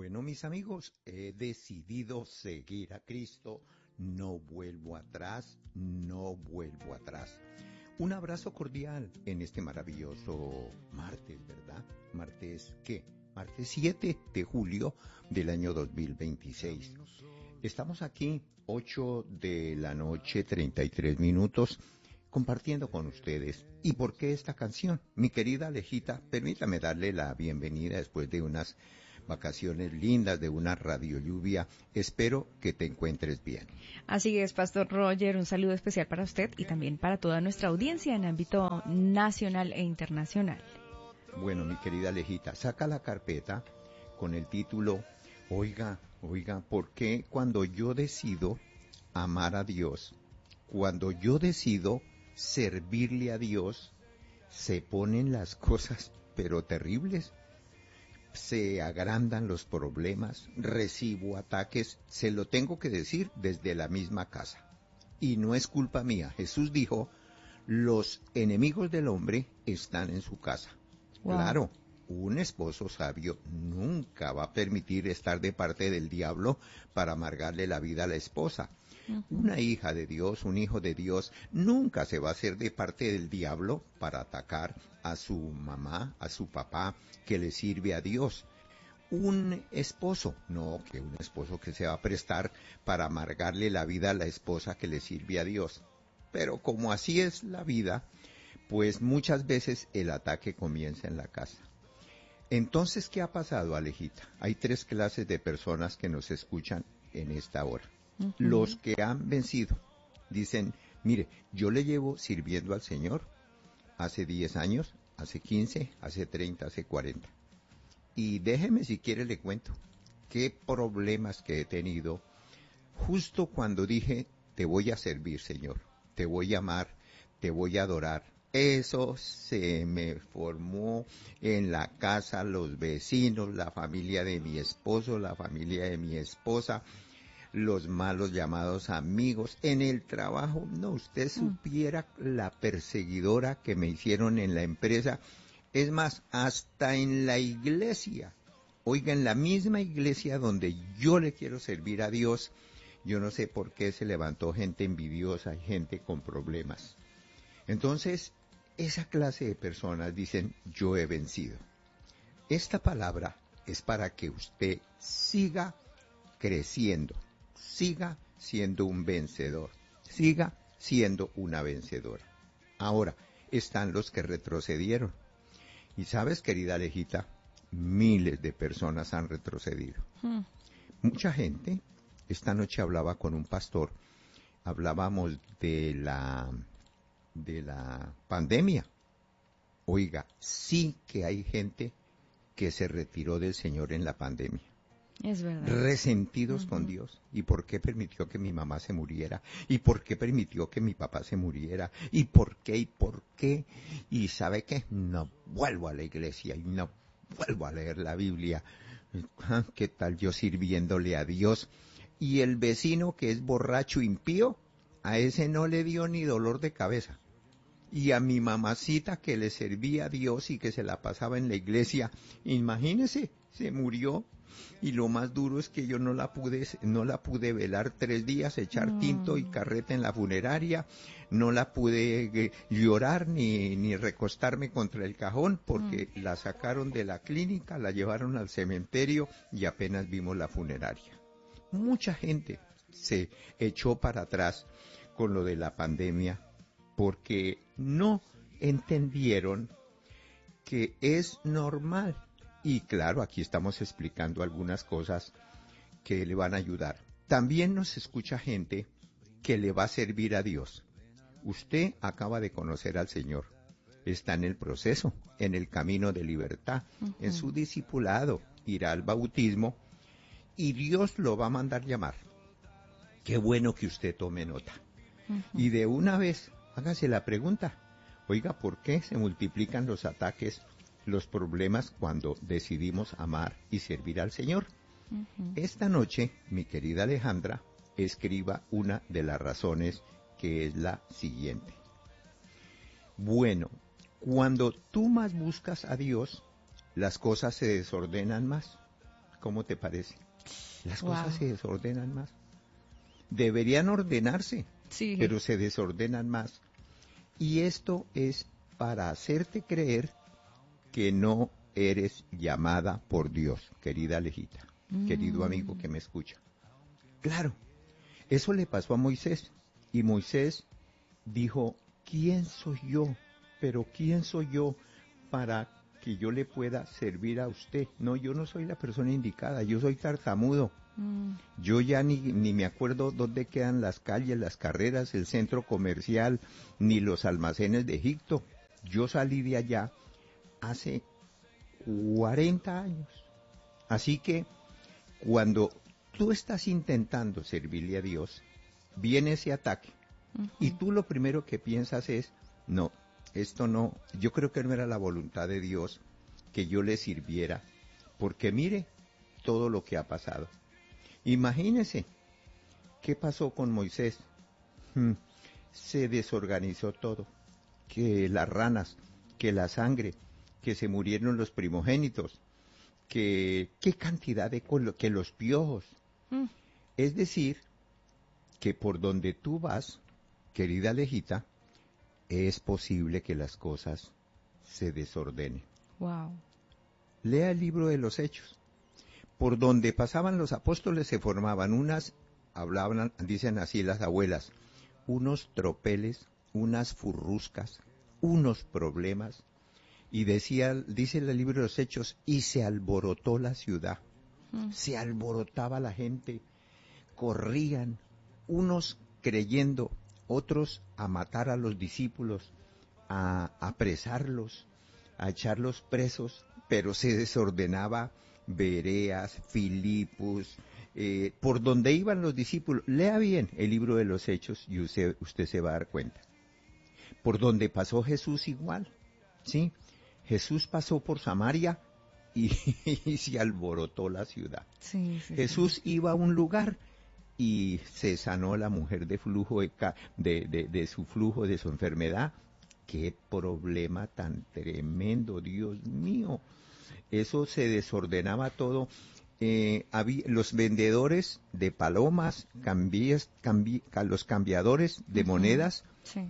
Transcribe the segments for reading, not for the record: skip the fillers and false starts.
Bueno, mis amigos, he decidido seguir a Cristo. No vuelvo atrás, no vuelvo atrás. Un abrazo cordial en este maravilloso martes, ¿verdad? ¿Martes qué? Martes 7 de julio del año 2026. Estamos aquí, 8 de la noche, 33 minutos, compartiendo con ustedes. ¿Y por qué esta canción? Mi querida Alejita, permítame darle la bienvenida después de unas vacaciones lindas, de una radio lluvia. Espero que te encuentres bien. Así es, Pastor Roger, un saludo especial para usted y también para toda nuestra audiencia en ámbito nacional e internacional. Bueno, mi querida Alejita, saca la carpeta con el título, oiga, ¿por qué cuando yo decido amar a Dios, cuando yo decido servirle a Dios, se ponen las cosas pero terribles? Se agrandan los problemas, recibo ataques, se lo tengo que decir desde la misma casa. Y no es culpa mía. Jesús dijo, los enemigos del hombre están en su casa. Wow. Claro, un esposo sabio nunca va a permitir estar de parte del diablo para amargarle la vida a la esposa. Una hija de Dios, un hijo de Dios, nunca se va a hacer de parte del diablo para atacar a su mamá, a su papá, que le sirve a Dios. Un esposo, no, que un esposo que se va a prestar para amargarle la vida a la esposa que le sirve a Dios. Pero como así es la vida, pues muchas veces el ataque comienza en la casa. Entonces, ¿qué ha pasado, Alejita? Hay tres clases de personas que nos escuchan en esta hora. Los que han vencido dicen, mire, yo le llevo sirviendo al Señor hace 10 años, hace 15, hace 30, hace 40. Y déjeme si quiere le cuento qué problemas que he tenido justo cuando dije, te voy a servir, Señor, te voy a amar, te voy a adorar. Eso se me formó en la casa, los vecinos, la familia de mi esposo, la familia de mi esposa, los malos llamados amigos, en el trabajo. No, usted supiera la perseguidora que me hicieron en la empresa. Es más, hasta en la iglesia. Oiga, en la misma iglesia donde yo le quiero servir a Dios, yo no sé por qué se levantó gente envidiosa y gente con problemas. Entonces, esa clase de personas dicen, yo he vencido. Esta palabra es para que usted siga creciendo, siga siendo un vencedor, siga siendo una vencedora. Ahora, están los que retrocedieron. Y sabes, querida Alejita, miles de personas han retrocedido. Mucha gente, esta noche hablaba con un pastor, hablábamos de la pandemia. Oiga, sí que hay gente que se retiró del Señor en la pandemia. Es verdad. Resentidos con Dios. ¿Y por qué permitió que mi mamá se muriera? ¿Y por qué permitió que mi papá se muriera? ¿Y por qué? ¿Y por qué? ¿Y sabe qué? No vuelvo a la iglesia y no vuelvo a leer la Biblia. ¿Qué tal yo sirviéndole a Dios? Y el vecino que es borracho impío, a ese no le dio ni dolor de cabeza. Y a mi mamacita que le servía a Dios y que se la pasaba en la iglesia, imagínese, se murió. Y lo más duro es que yo no la pude velar 3 días, echar tinto y carreta en la funeraria, no la pude llorar ni recostarme contra el cajón porque la sacaron de la clínica, la llevaron al cementerio y apenas vimos la funeraria. Mucha gente se echó para atrás con lo de la pandemia porque no entendieron que es normal. Y claro, aquí estamos explicando algunas cosas que le van a ayudar. También nos escucha gente que le va a servir a Dios. Usted acaba de conocer al Señor. Está en el proceso, en el camino de libertad, en su discipulado, irá al bautismo y Dios lo va a mandar llamar. Qué bueno que usted tome nota. Y de una vez, hágase la pregunta. Oiga, ¿por qué se multiplican los ataques, los problemas cuando decidimos amar y servir al Señor? Esta noche, mi querida Alejandra, escriba una de las razones que es la siguiente. Bueno, cuando tú más buscas a Dios, las cosas se desordenan más. ¿Cómo te parece? Las Wow. cosas se desordenan más. Deberían ordenarse, Sí. pero se desordenan más. Y esto es para hacerte creer que no eres llamada por Dios, querida Alejita, querido amigo que me escucha. Claro, eso le pasó a Moisés. Y Moisés dijo, ¿quién soy yo? Pero ¿quién soy yo para que yo le pueda servir a usted? No, yo no soy la persona indicada, yo soy tartamudo. Yo ya ni me acuerdo dónde quedan las calles, las carreras, el centro comercial, ni los almacenes de Egipto. Yo salí de allá hace 40 años. Así que cuando tú estás intentando servirle a Dios, viene ese ataque. Y tú lo primero que piensas es, no, esto no, yo creo que no era la voluntad de Dios que yo le sirviera, porque mire todo lo que ha pasado. Imagínese, ¿qué pasó con Moisés? Se desorganizó todo, que las ranas, que la sangre, que se murieron los primogénitos, que qué cantidad de que los piojos. Es decir, que por donde tú vas, querida Alejita, es posible que las cosas se desordenen. Wow. Lea el libro de los Hechos. Por donde pasaban los apóstoles se formaban hablaban, dicen así las abuelas, unos tropeles, unas furruscas, unos problemas. Y dice el libro de los Hechos, y se alborotó la ciudad. Se alborotaba la gente, corrían, unos creyendo, otros a matar a los discípulos, a apresarlos, a echarlos presos, pero se desordenaba Bereas, Filipos, por donde iban los discípulos. Lea bien el libro de los Hechos y usted se va a dar cuenta. Por donde pasó Jesús igual, ¿sí? Jesús pasó por Samaria y se alborotó la ciudad. Sí, Jesús iba a un lugar y se sanó la mujer de flujo de su flujo, de su enfermedad. ¡Qué problema tan tremendo, Dios mío! Eso se desordenaba todo. Los vendedores de palomas, los cambiadores de monedas, sí.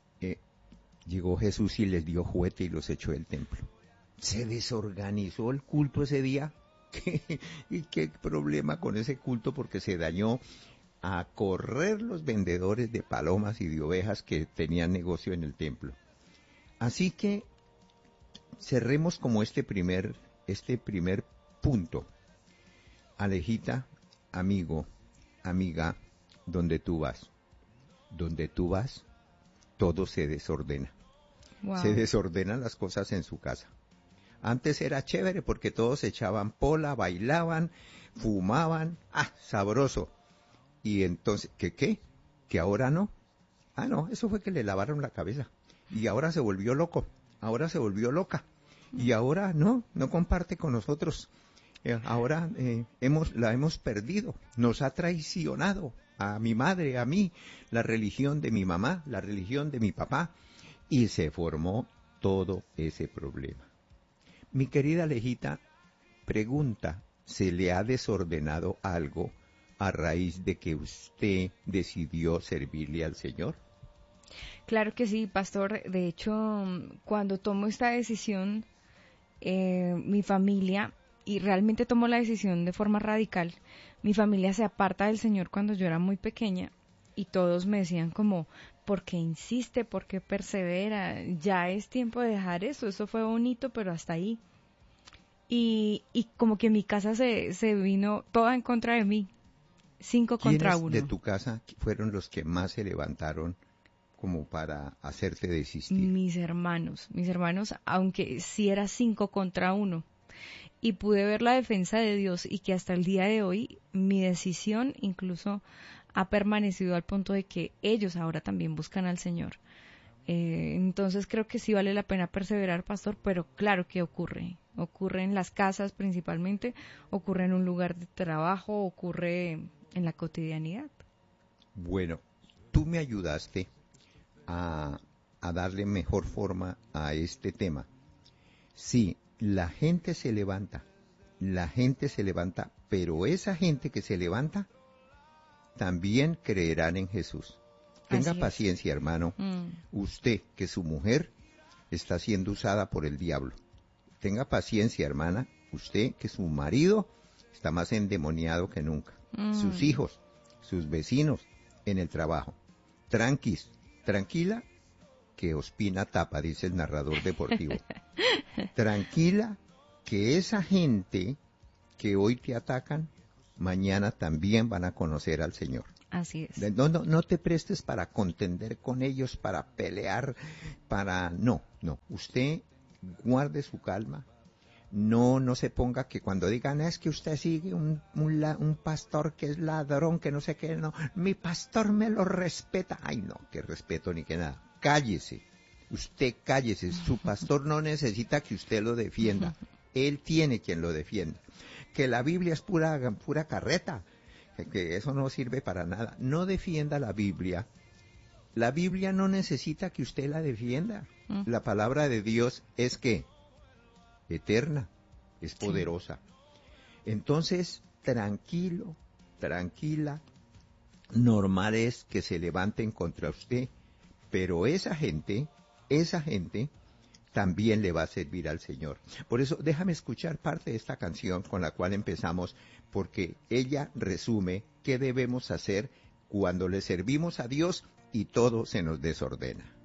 Llegó Jesús y les dio juguete y los echó del templo. Se desorganizó el culto ese día. ¿Y qué problema con ese culto? Porque se dañó a correr los vendedores de palomas y de ovejas que tenían negocio en el templo. Así que cerremos como este primer punto. Alejita, amigo, amiga, donde tú vas, todo se desordena. Wow. Se desordenan las cosas en su casa. Antes era chévere porque todos echaban pola, bailaban, fumaban, sabroso. Y entonces, ¿qué? ¿Que ahora no? No, eso fue que le lavaron la cabeza. Y ahora se volvió loco, ahora se volvió loca. Y ahora no comparte con nosotros. Ahora la hemos perdido, nos ha traicionado a mi madre, a mí, la religión de mi mamá, la religión de mi papá, y se formó todo ese problema. Mi querida Alejita, pregunta, ¿se le ha desordenado algo a raíz de que usted decidió servirle al Señor? Claro que sí, pastor. De hecho, cuando tomo esta decisión, mi familia, y realmente tomo la decisión de forma radical, mi familia se aparta del Señor cuando yo era muy pequeña y todos me decían como, ¿por qué insiste? ¿Por qué persevera? Ya es tiempo de dejar eso fue bonito, pero hasta ahí. Y como que mi casa se vino toda en contra de mí, 5 contra ¿Quiénes 1. de tu casa fueron los que más se levantaron como para hacerte desistir? Mis hermanos, aunque sí era 5 contra 1. Y pude ver la defensa de Dios y que hasta el día de hoy mi decisión incluso ha permanecido al punto de que ellos ahora también buscan al Señor. Entonces creo que sí vale la pena perseverar, pastor, pero claro que ocurre en las casas principalmente, ocurre en un lugar de trabajo, ocurre en la cotidianidad. Bueno, tú me ayudaste a darle mejor forma a este tema. Sí, la gente se levanta, la gente se levanta, pero esa gente que se levanta también creerán en Jesús. Tenga paciencia, hermano. Usted, que su mujer está siendo usada por el diablo. Tenga paciencia, hermana. Usted, que su marido está más endemoniado que nunca. Sus hijos, sus vecinos, en el trabajo. Tranquila, que Ospina tapa, dice el narrador deportivo. Tranquila, que esa gente que hoy te atacan, mañana también van a conocer al Señor. Así es. No te prestes para contender con ellos, para pelear, No. Usted guarde su calma. No se ponga que cuando digan, es que usted sigue un pastor que es ladrón, que no sé qué, no, mi pastor me lo respeta. Ay, no, que respeto ni que nada. Cállese. Usted cállese. Su pastor no necesita que usted lo defienda. Él tiene quien lo defienda. Que la Biblia es pura carreta, que eso no sirve para nada. No defienda la Biblia. La Biblia no necesita que usted la defienda. La palabra de Dios es que eterna, es poderosa. Entonces, tranquila, normal es que se levanten contra usted, pero esa gente también le va a servir al Señor. Por eso, déjame escuchar parte de esta canción con la cual empezamos, porque ella resume qué debemos hacer cuando le servimos a Dios y todo se nos desordena.